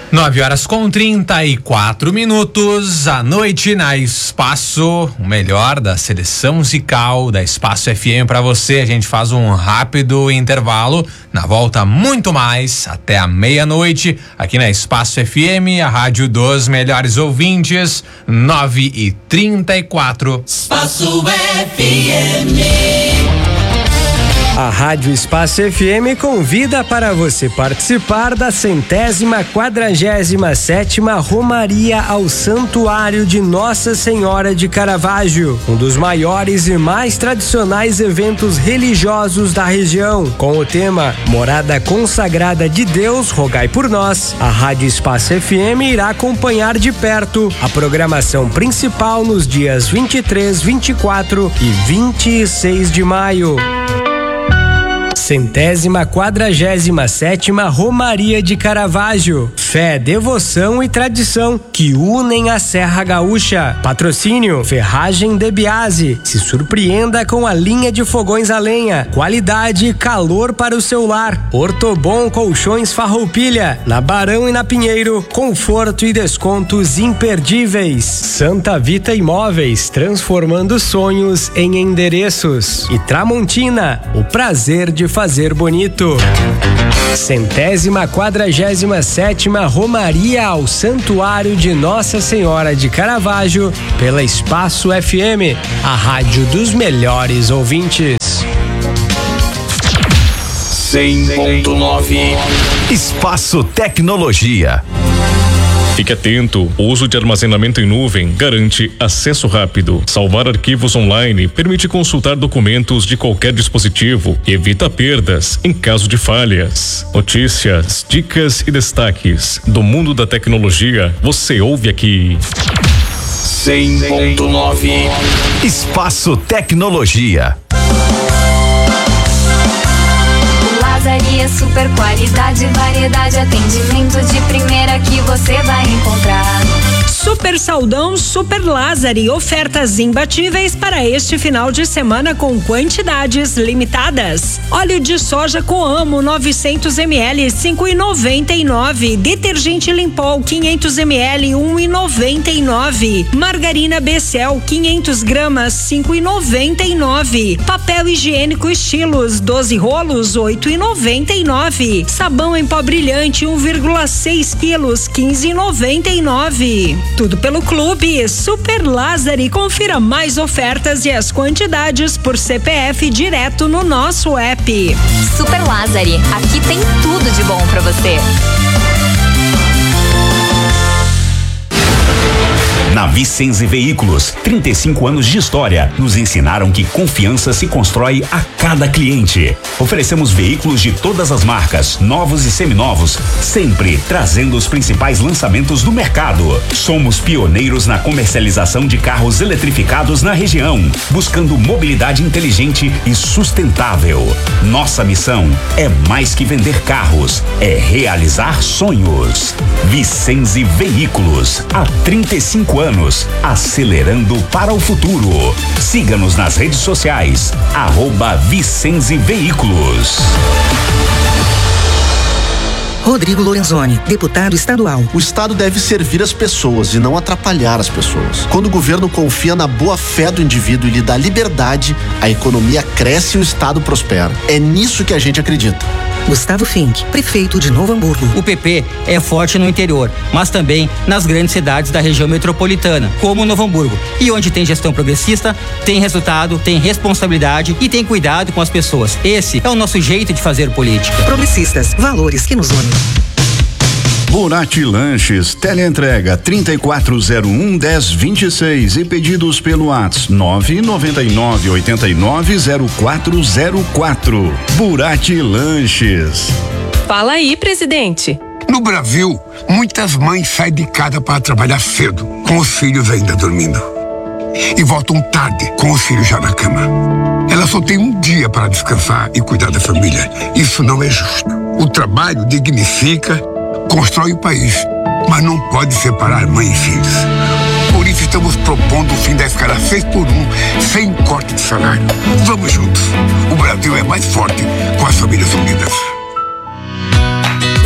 9h34, à noite na Espaço, o melhor da seleção musical da Espaço FM para você. A gente faz um rápido intervalo, na volta muito mais, até a meia-noite, aqui na Espaço FM, a rádio dos melhores ouvintes, 9h34. Espaço FM. A Rádio Espaço FM convida para você participar da 147ª Romaria ao Santuário de Nossa Senhora de Caravaggio, um dos maiores e mais tradicionais eventos religiosos da região. Com o tema Morada Consagrada de Deus, rogai por nós, a Rádio Espaço FM irá acompanhar de perto a programação principal nos dias 23, 24 e 26 de maio. 147ª Romaria de Caravaggio. Fé, devoção e tradição que unem a Serra Gaúcha. Patrocínio Ferragem De Biase. Se surpreenda com a linha de fogões a lenha. Qualidade e calor para o seu lar. Ortobon Colchões Farroupilha. Na Barão e na Pinheiro, conforto e descontos imperdíveis. Santa Vita Imóveis, transformando sonhos em endereços. E Tramontina, o prazer de fazer bonito. 147ª Romaria ao Santuário de Nossa Senhora de Caravaggio, pela Espaço FM, a rádio dos melhores ouvintes. 100.9 Espaço Tecnologia. Fique atento, o uso de armazenamento em nuvem garante acesso rápido. Salvar arquivos online permite consultar documentos de qualquer dispositivo e evita perdas em caso de falhas. Notícias, dicas e destaques do mundo da tecnologia você ouve aqui. 100.9 Espaço Tecnologia. Lazaria, super qualidade, variedade, atendimento de primeira que você vai encontrar. Super Saldão, Super Lázari, ofertas imbatíveis para este final de semana com quantidades limitadas. Óleo de soja Coamo 900 ml 5,99. Detergente Limpol 500 ml 1,99. Margarina Becel 500 gramas 5,99. Papel higiênico Estilos 12 rolos 8,99. Sabão em pó brilhante 1,6 quilos 15,99. Tudo pelo Clube Super Lázari. Confira mais ofertas e as quantidades por CPF direto no nosso app. Super Lázari, aqui tem tudo de bom pra você. Na Vicenze Veículos, 35 anos de história nos ensinaram que confiança se constrói a cada cliente. Oferecemos veículos de todas as marcas, novos e seminovos, sempre trazendo os principais lançamentos do mercado. Somos pioneiros na comercialização de carros eletrificados na região, buscando mobilidade inteligente e sustentável. Nossa missão é mais que vender carros, é realizar sonhos. Vicenze Veículos, há 35 anos, acelerando para o futuro. Siga-nos nas redes sociais, @Vicenze Veículos. Rodrigo Lorenzoni, deputado estadual. O Estado deve servir as pessoas e não atrapalhar as pessoas. Quando o governo confia na boa fé do indivíduo e lhe dá liberdade, a economia cresce e o Estado prospera. É nisso que a gente acredita. Gustavo Fink, prefeito de Novo Hamburgo. O PP é forte no interior, mas também nas grandes cidades da região metropolitana, como Novo Hamburgo. E onde tem gestão progressista, tem resultado, tem responsabilidade e tem cuidado com as pessoas. Esse é o nosso jeito de fazer política. Progressistas, valores que nos unem. Burati Lanches, teleentrega 3401-1026 e pedidos pelo WhatsApp 999890404. Burati Lanches. Fala aí, presidente. No Brasil, muitas mães saem de casa para trabalhar cedo, com os filhos ainda dormindo. E voltam tarde, com os filhos já na cama. Elas só têm um dia para descansar e cuidar da família. Isso não é justo. O trabalho dignifica, constrói o país, mas não pode separar mãe e filhos. Por isso estamos propondo o fim da escala 6x1, sem corte de salário. Vamos juntos. O Brasil é mais forte com as famílias unidas.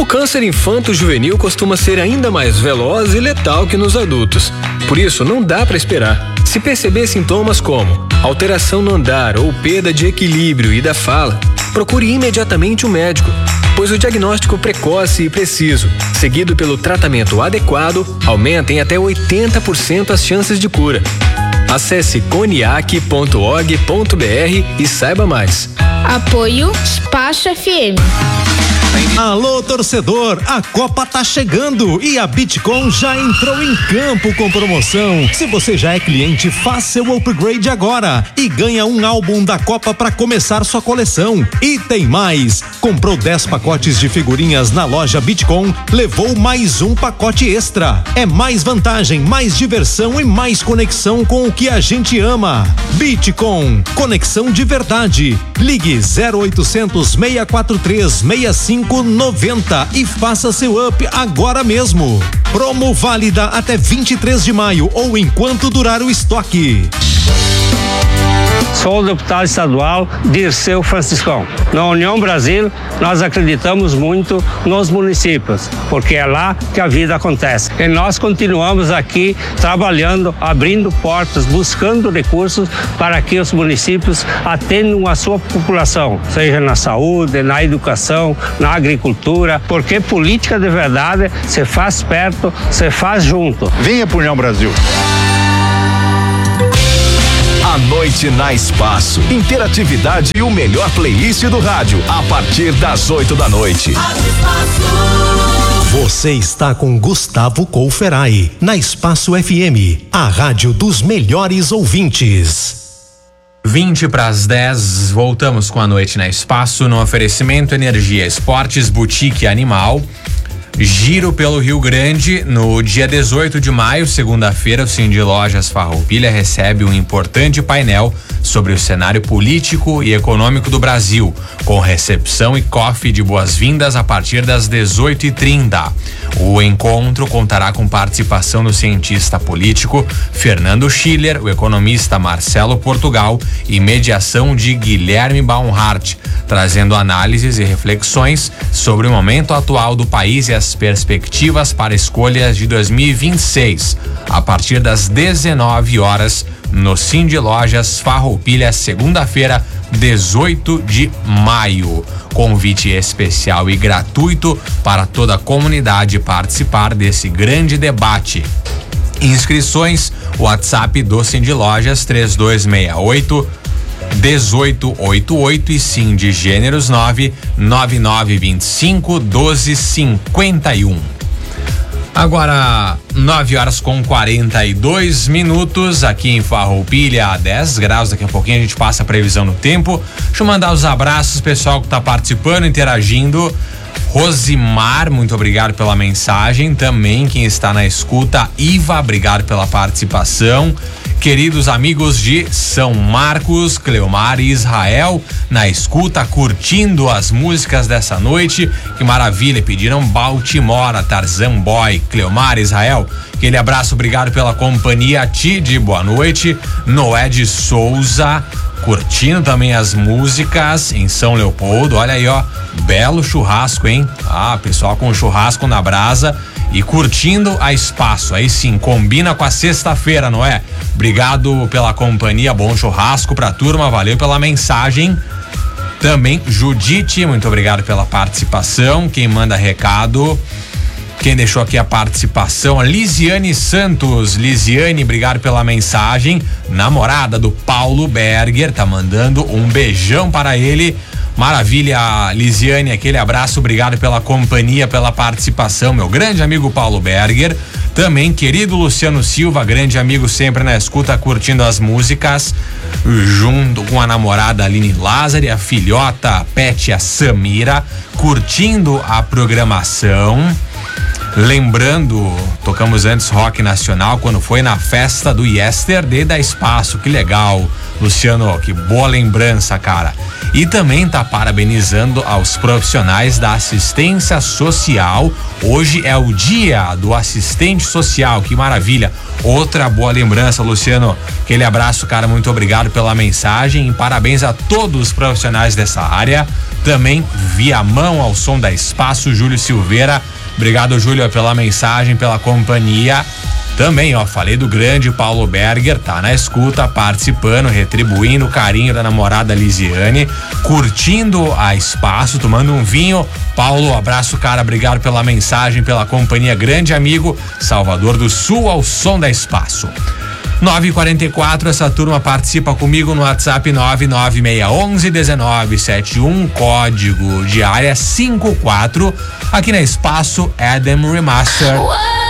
O câncer infanto-juvenil costuma ser ainda mais veloz e letal que nos adultos. Por isso, não dá para esperar. Se perceber sintomas como alteração no andar ou perda de equilíbrio e da fala, procure imediatamente um médico, pois o diagnóstico precoce e preciso, seguido pelo tratamento adequado, aumenta em até 80% as chances de cura. Acesse coniac.org.br e saiba mais. Apoio Espaço FM. Alô, torcedor, a Copa tá chegando e a Bitcom já entrou em campo com promoção. Se você já é cliente, faça seu upgrade agora e ganha um álbum da Copa para começar sua coleção. E tem mais, comprou 10 pacotes de figurinhas na loja Bitcom, levou mais um pacote extra. É mais vantagem, mais diversão e mais conexão com o que a gente ama. Bitcom, conexão de verdade. Ligue 0800 643 6590 e faça seu up agora mesmo. Promo válida até 23 de maio ou enquanto durar o estoque. Sou o deputado estadual Dirceu Franciscão. Na União Brasil, nós acreditamos muito nos municípios, porque é lá que a vida acontece. E nós continuamos aqui trabalhando, abrindo portas, buscando recursos para que os municípios atendam a sua população, seja na saúde, na educação, na agricultura, porque política de verdade se faz perto, se faz junto. Venha para União Brasil. A noite na Espaço. Interatividade e o melhor playlist do rádio. A partir das 8 da noite. Você está com Gustavo Couferai, na Espaço FM, a rádio dos melhores ouvintes. 20 para as 10, voltamos com a noite na Espaço no oferecimento Energia Esportes Boutique Animal. Giro pelo Rio Grande. No dia 18 de maio, segunda-feira, o Cindy Lojas Farroupilha recebe um importante painel sobre o cenário político e econômico do Brasil, com recepção e coffee de boas-vindas a partir das 18h30. O encontro contará com participação do cientista político Fernando Schiller, o economista Marcelo Portugal e mediação de Guilherme Baumhart, trazendo análises e reflexões sobre o momento atual do país e as perspectivas para escolhas de 2026, a partir das 19 horas, no Cindy Lojas Farroupilha, segunda-feira, 18 de maio. Convite especial e gratuito para toda a comunidade participar desse grande debate. Inscrições, WhatsApp do Cindy Lojas 3268 1888 e Cindy Gêneros 99925 1251. Agora 9 horas com 42 minutos aqui em Farroupilha, a 10 graus. Daqui a pouquinho a gente passa a previsão no tempo. Deixa eu mandar os abraços, pessoal que tá participando, interagindo. Rosimar, muito obrigado pela mensagem. Também quem está na escuta, Iva, obrigado pela participação. Queridos amigos de São Marcos, Cleomar e Israel, na escuta, curtindo as músicas dessa noite. Que maravilha, pediram Baltimore, Tarzan Boy. Cleomar e Israel, aquele abraço, obrigado pela companhia. Tid, boa noite. Noé de Souza, curtindo também as músicas em São Leopoldo. Olha aí, ó, belo churrasco, hein? Ah, pessoal com churrasco na brasa e curtindo a Espaço. Aí sim, combina com a sexta-feira, não é? Obrigado pela companhia, bom churrasco pra turma, valeu pela mensagem. Também Judite, muito obrigado pela participação. Quem manda recado, quem deixou aqui a participação, a Lisiane Santos. Lisiane, obrigado pela mensagem. Namorada do Paulo Berger, tá mandando um beijão para ele. Maravilha, Lisiane, aquele abraço, obrigado pela companhia, pela participação, meu grande amigo Paulo Berger. Também querido Luciano Silva, grande amigo sempre na escuta, curtindo as músicas, junto com a namorada Aline Lázaro e a filhota Pétia Samira, curtindo a programação. Lembrando, tocamos antes rock nacional quando foi na festa do Yesterday da Espaço, que legal. Luciano, que boa lembrança, cara. E também tá parabenizando aos profissionais da assistência social. Hoje é o dia do assistente social, que maravilha. Outra boa lembrança, Luciano. Aquele abraço, cara, muito obrigado pela mensagem e parabéns a todos os profissionais dessa área. Também via mão ao som da Espaço, Júlio Silveira. Obrigado, Júlio, pela mensagem, pela companhia. Também, falei do grande Paulo Berger, tá na escuta, participando, retribuindo o carinho da namorada Lisiane, curtindo a Espaço, tomando um vinho. Paulo, abraço, cara, obrigado pela mensagem, pela companhia, grande amigo, Salvador do Sul, ao som da Espaço. 9h44, essa turma participa comigo no WhatsApp 99611-1971, código de área 54, aqui na Espaço Adam Remaster.